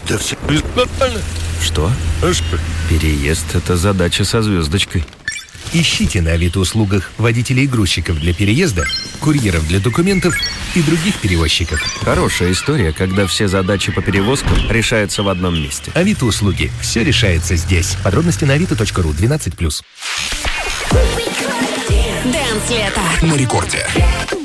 Да все нормально. Что? А что? Переезд — это задача со звездочкой. Ищите на Авито-услугах водителей и грузчиков для переезда, курьеров для документов и других перевозчиков. Хорошая история, когда все задачи по перевозкам решаются в одном месте. Авито-услуги. Все решается здесь. Подробности на avito.ru 12+. Дэнс лето. На рекорде.